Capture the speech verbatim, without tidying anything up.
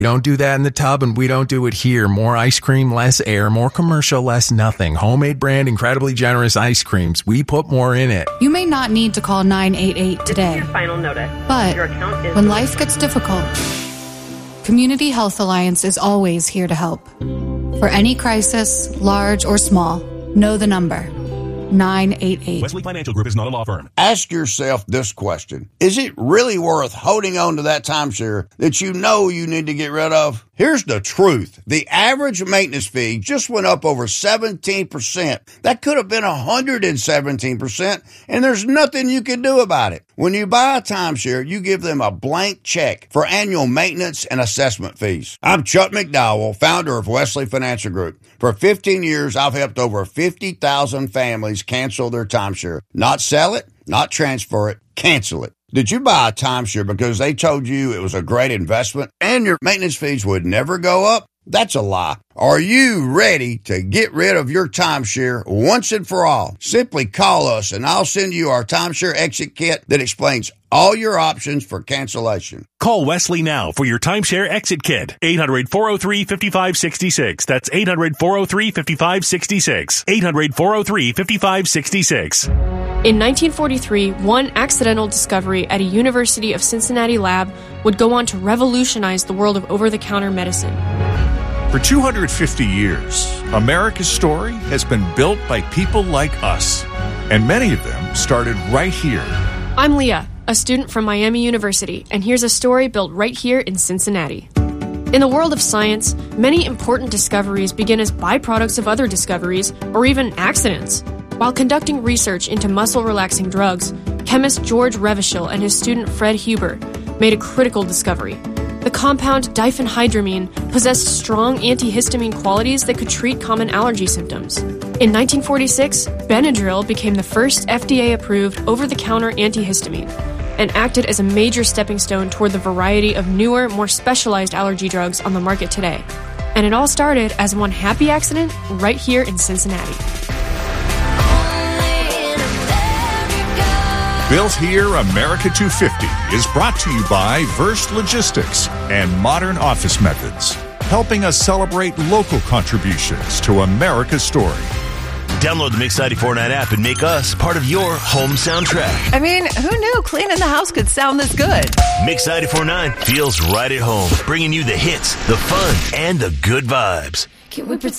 We don't do that in the tub, and we don't do it here. More ice cream, less air, more commercial, less nothing. Homemade brand, incredibly generous ice creams. We put more in it. You may not need to call nine eight eight today. This is your final notice. But your account is when life gets difficult, Community Health Alliance is always here to help. For any crisis, large or small, know the number. nine eight eight. Wesley Financial Group is not a law firm. Ask yourself this question. Is it really worth holding on to that timeshare that you know you need to get rid of? Here's the truth. The average maintenance fee just went up over seventeen percent. That could have been one hundred seventeen percent, and there's nothing you can do about it. When you buy a timeshare, you give them a blank check for annual maintenance and assessment fees. I'm Chuck McDowell, founder of Wesley Financial Group. For fifteen years, I've helped over fifty thousand families cancel their timeshare. Not sell it, not transfer it, cancel it. Did you buy a timeshare because they told you it was a great investment and your maintenance fees would never go up? That's a lie. Are you ready to get rid of your timeshare once and for all? Simply call us and I'll send you our timeshare exit kit that explains all your options for cancellation. Call Wesley now for your timeshare exit kit. eight hundred, four oh three, five five six six. That's eight hundred, four oh three, five five six six. eight hundred, four oh three, five five six six. In nineteen forty-three, one accidental discovery at a University of Cincinnati lab would go on to revolutionize the world of over-the-counter medicine. For two hundred fifty years, America's story has been built by people like us, and many of them started right here. I'm Leah, a student from Miami University, and here's a story built right here in Cincinnati. In the world of science, many important discoveries begin as byproducts of other discoveries, or even accidents. While conducting research into muscle-relaxing drugs, chemist George Revachol and his student Fred Huber made a critical discovery. The compound diphenhydramine possessed strong antihistamine qualities that could treat common allergy symptoms. In nineteen forty-six, Benadryl became the first F D A-approved over-the-counter antihistamine and acted as a major stepping stone toward the variety of newer, more specialized allergy drugs on the market today. And it all started as one happy accident right here in Cincinnati. Built Here America two fifty is brought to you by Verst Logistics and Modern Office Methods, helping us celebrate local contributions to America's story. Download the Mix ninety-four point nine app and make us part of your home soundtrack. I mean, who knew cleaning the house could sound this good? Mix ninety-four point nine feels right at home, bringing you the hits, the fun, and the good vibes. Can we pretend